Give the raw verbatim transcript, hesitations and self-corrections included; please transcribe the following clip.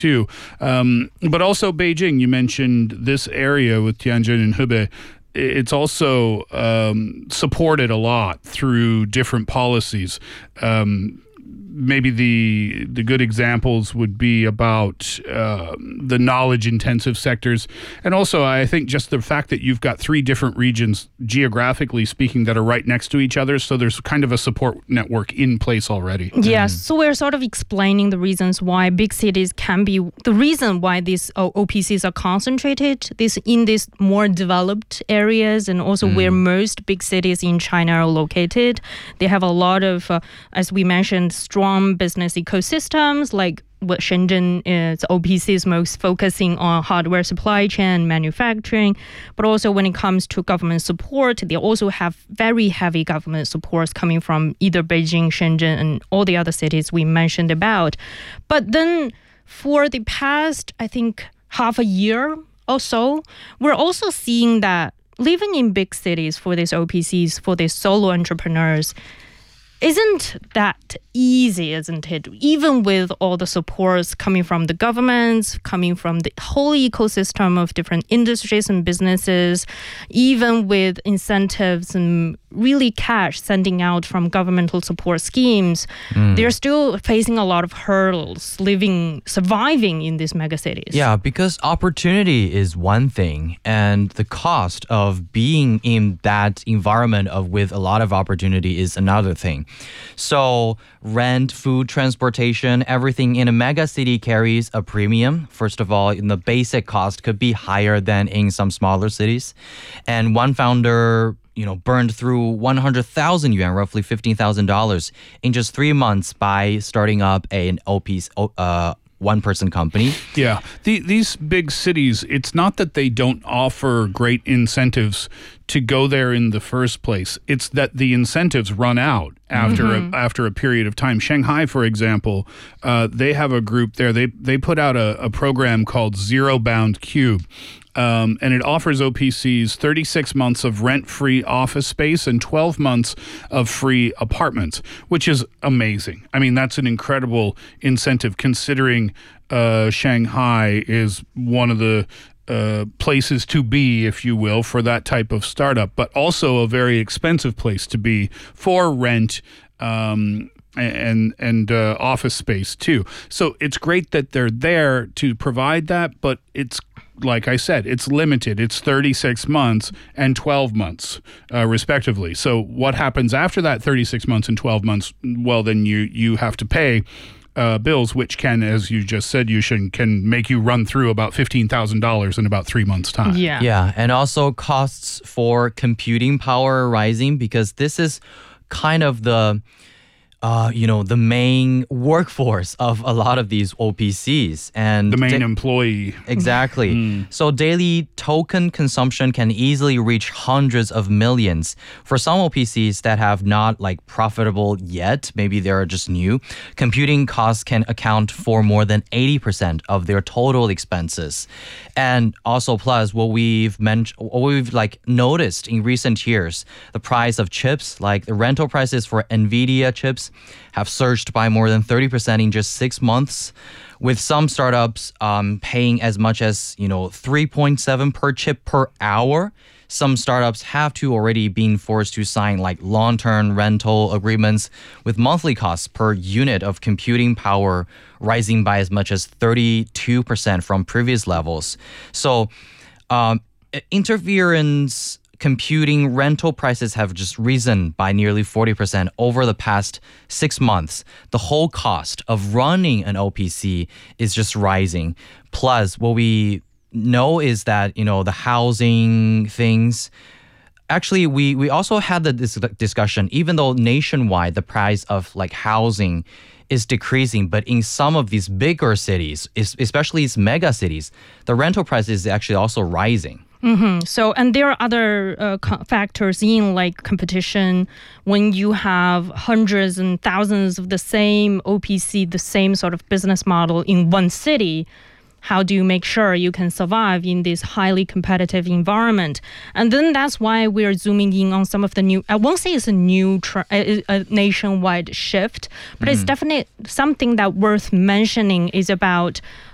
too. Um, but also Beijing, you mentioned this area with Tianjin and Hebei. It's also um, supported a lot through different policies. Um, maybe the the good examples would be about uh, the knowledge-intensive sectors. And also, I think just the fact that you've got three different regions, geographically speaking, that are right next to each other. So there's kind of a support network in place already. Yes. So we're sort of explaining the reasons why big cities can be, the reason why these O P Cs are concentrated this in these more developed areas, and also mm. where most big cities in China are located. They have a lot of, uh, as we mentioned, strong business ecosystems, like what Shenzhen is, O P C is most focusing on hardware supply chain, manufacturing, but also when it comes to government support, they also have very heavy government supports coming from either Beijing, Shenzhen, and all the other cities we mentioned about. But then for the past, I think, half a year or so, we're also seeing that living in big cities for these O P Cs, for these solo entrepreneurs, isn't that easy, isn't it? Even with all the supports coming from the governments, coming from the whole ecosystem of different industries and businesses, even with incentives and really cash sending out from governmental support schemes, mm. they're still facing a lot of hurdles living, surviving in these megacities. Yeah, because opportunity is one thing, and the cost of being in that environment of with a lot of opportunity is another thing. So rent, food, transportation, everything in a mega city carries a premium. First of all, in the basic cost could be higher than in some smaller cities. And one founder, you know, burned through one hundred thousand yuan, roughly fifteen thousand dollars in just three months by starting up an O P, uh, one-person company. Yeah. The, these big cities, it's not that they don't offer great incentives to go there in the first place. It's that the incentives run out after mm-hmm. a, after a period of time. Shanghai, for example, uh, they have a group there. They they put out a, a program called Zero Bound Cube. Um, and it offers O P Cs thirty-six months of rent-free office space and twelve months of free apartments, which is amazing. I mean, that's an incredible incentive considering uh, Shanghai is one of the uh, places to be, if you will, for that type of startup, but also a very expensive place to be for rent um, and and uh, office space too. So it's great that they're there to provide that, but it's like I said, it's limited. It's thirty-six months and twelve months, uh, respectively. So what happens after that thirty-six months and twelve months? Well, then you, you have to pay uh, bills, which can, as you just said, Yushin, can make you run through about fifteen thousand dollars in about three months' time. Yeah. Yeah, and also costs for computing power are rising because this is kind of the... Uh, you know, the main workforce of a lot of these O P Cs. And the main da- employee. Exactly. Mm. So daily token consumption can easily reach hundreds of millions. For some O P Cs that have not like profitable yet, maybe they're just new, computing costs can account for more than eighty percent of their total expenses. And also plus what we've mentioned, what we've like noticed in recent years, the price of chips, like the rental prices for NVIDIA chips, have surged by more than thirty percent in just six months, with some startups um, paying as much as, you know, three point seven per chip per hour. Some startups have to already been forced to sign like long-term rental agreements with monthly costs per unit of computing power rising by as much as thirty-two percent from previous levels. So um, interference computing rental prices have just risen by nearly forty percent over the past six months. The whole cost of running an O P C is just rising. Plus, what we know is that, you know, the housing things, actually, we, we also had the dis- discussion, even though nationwide the price of like housing is decreasing, but in some of these bigger cities, especially these mega cities, the rental price is actually also rising. Mm-hmm. So, and there are other uh, co- factors in like competition. When you have hundreds and thousands of the same O P C, the same sort of business model in one city, how do you make sure you can survive in this highly competitive environment? And then that's why we're zooming in on some of the new, I won't say it's a new, tra- a, a nationwide shift, but mm. it's definitely something that worth mentioning is about